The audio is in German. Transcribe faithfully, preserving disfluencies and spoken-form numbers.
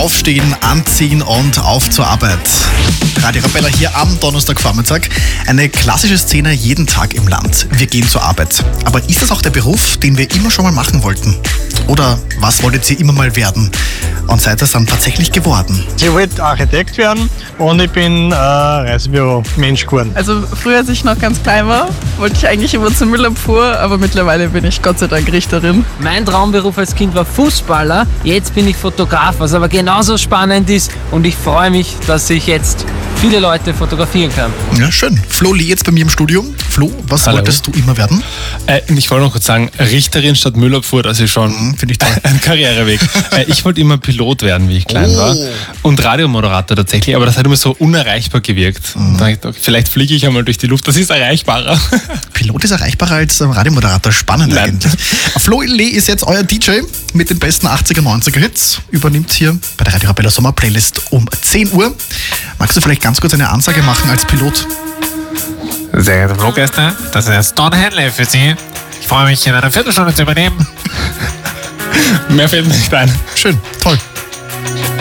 Aufstehen, anziehen und auf zur Arbeit. Radio Arabella hier am Donnerstagvormittag. Eine klassische Szene jeden Tag im Land. Wir gehen zur Arbeit. Aber ist das auch der Beruf, den wir immer schon mal machen wollten? Oder was wolltet ihr immer mal werden? Und seid das dann tatsächlich geworden? Ich wollte Architekt werden und ich bin äh, Reisebüro-Mensch geworden. Also früher, als ich noch ganz klein war, wollte ich eigentlich immer zur Müllabfuhr, aber mittlerweile bin ich Gott sei Dank Richterin. Mein Traumberuf als Kind war Fußballer, jetzt bin ich Fotograf, was aber genauso spannend ist und ich freue mich, dass ich jetzt viele Leute fotografieren kann. Ja, schön. Flo Lee jetzt bei mir im Studium. Flo, was Hallo. wolltest du immer werden? Äh, ich wollte noch kurz sagen, Richterin statt Müllabfuhr, das ist schon Mhm, finde ich toll. ein Karriereweg. äh, ich wollte immer Pilot werden, wie ich klein Oh. war. Und Radiomoderator tatsächlich, aber das hat immer so unerreichbar gewirkt. Und da hab ich gedacht, vielleicht fliege ich einmal durch die Luft, das ist erreichbarer. Pilot ist erreichbarer als Radiomoderator. Spannend Nein. eigentlich. Flo Lee ist jetzt euer D J mit den besten achtziger, neunziger Hits. Übernimmt hier bei der Radio Arabella Sommer Playlist um zehn Uhr. Magst du vielleicht ganz kurz eine Ansage machen als Pilot? Sehr geehrte Fluggäste, das ist Don Henley für Sie. Ich freue mich, in einer Viertelstunde zu übernehmen. Mehr fällt mir nicht ein. Schön, toll.